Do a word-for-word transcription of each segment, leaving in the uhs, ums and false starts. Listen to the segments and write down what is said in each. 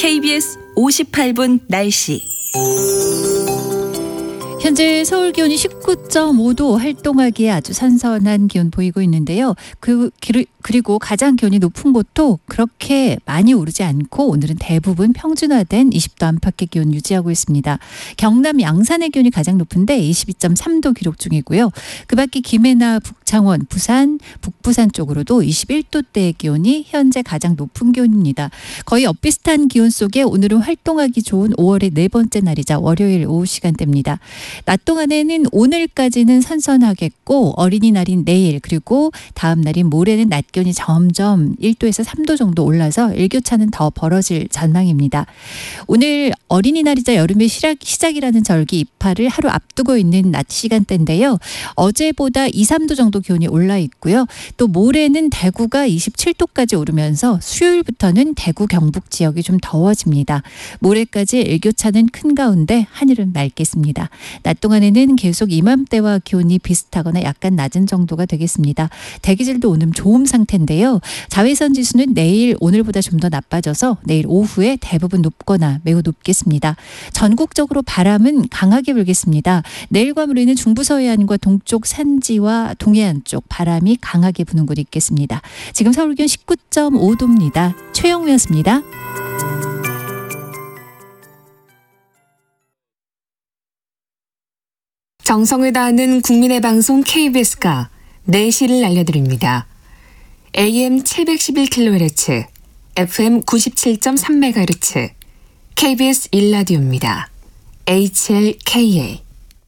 케이비에스 오십팔 분 날씨. 현재 서울 기온이 십구 점 오 도, 활동하기에 아주 선선한 기온 보이고 있는데요. 그, 그리고 가장 기온이 높은 곳도 그렇게 많이 오르지 않고 오늘은 대부분 평준화된 이십 도 안팎의 기온 유지하고 있습니다. 경남 양산의 기온이 가장 높은데 이십이 점 삼 도 기록 중이고요. 그 밖에 김해나 북창원, 부산, 북부산 쪽으로도 이십일 도대의 기온이 현재 가장 높은 기온입니다. 거의 엇비슷한 기온 속에 오늘은 활동하기 좋은 오월의 네 번째 날이자 월요일 오후 시간대입니다. 낮 동안에는 오늘까지는 선선하겠고 어린이날인 내일 그리고 다음 날인 모레는 낮 기온이 점점 일 도에서 삼 도 정도 올라서 일교차는 더 벌어질 전망입니다. 오늘 어린이날이자 여름의 시작, 시작이라는 절기 입하를 하루 앞두고 있는 낮 시간대인데요. 어제보다 이, 삼 도 정도 기온이 올라 있고요. 또 모레는 대구가 이십칠 도까지 오르면서 수요일부터는 대구 경북 지역이 좀 더워집니다. 모레까지 일교차는 큰 가운데 하늘은 맑겠습니다. 낮 동안에는 계속 이맘때와 기온이 비슷하거나 약간 낮은 정도가 되겠습니다. 대기질도 오늘 좋음 상태인데요. 자외선 지수는 내일 오늘보다 좀 더 나빠져서 내일 오후에 대부분 높거나 매우 높겠습니다. 전국적으로 바람은 강하게 불겠습니다. 내일과 모레는 중부 서해안과 동쪽 산지와 동해안 쪽 바람이 강하게 부는 곳이 있겠습니다. 지금 서울 기온 십구 점 오 도입니다. 최영우였습니다. 정성을 다하는 국민의 방송 케이비에스가 네 시를 알려드립니다. 에이엠 칠백십일 킬로헤르츠, 에프엠 구십칠 점 삼 메가헤르츠, 케이비에스 일 라디오입니다. 에이치엘케이에이.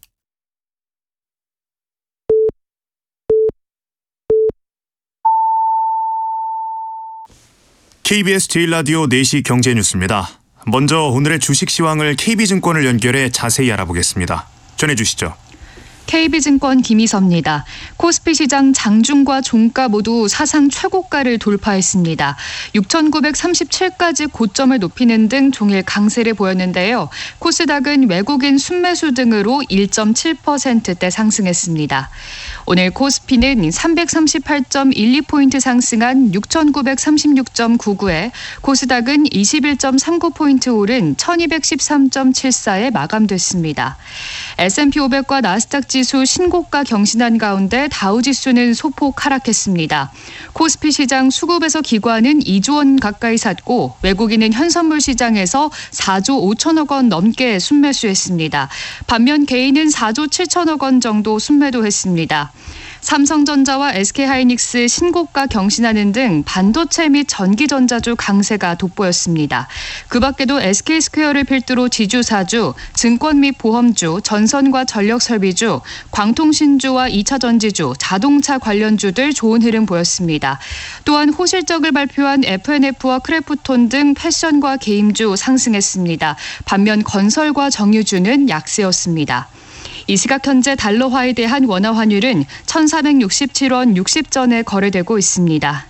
케이비에스 제일 라디오 네 시 경제 뉴스입니다. 먼저 오늘의 주식 시황을 케이비증권을 연결해 자세히 알아보겠습니다. 전해주시죠. 케이비증권 김희섭입니다. 코스피 시장 장중과 종가 모두 사상 최고가를 돌파했습니다. 육천구백삼십칠까지 고점을 높이는 등 종일 강세를 보였는데요. 코스닥은 외국인 순매수 등으로 일 점 칠 퍼센트대 상승했습니다. 오늘 코스피는 삼백삼십팔 점 일이 포인트 상승한 육천구백삼십육 점 구구에 코스닥은 이십일 점 삼구 포인트 오른 천이백십삼 점 칠사에 마감됐습니다. 에스 앤 피 오백과 나스닥 지수 신고가 경신한 가운데 다우지수는 소폭 하락했습니다. 코스피 시장 수급에서 기관은 이조 원 가까이 샀고 외국인은 현선물 시장에서 사조 오천억 원 넘게 순매수했습니다. 반면 개인은 사조 칠천억 원 정도 순매도했습니다. 삼성전자와 에스케이하이닉스 신고가 경신하는 등 반도체 및 전기전자주 강세가 돋보였습니다. 그 밖에도 에스케이스퀘어를 필두로 지주사주, 증권 및 보험주, 전선과 전력설비주, 광통신주와 이차전지주, 자동차 관련주들 좋은 흐름 보였습니다. 또한 호실적을 발표한 에프 앤 에프와 크래프톤 등 패션과 게임주 상승했습니다. 반면 건설과 정유주는 약세였습니다. 이 시각 현재 달러화에 대한 원화 환율은 천사백육십칠 원 육십 전에 거래되고 있습니다.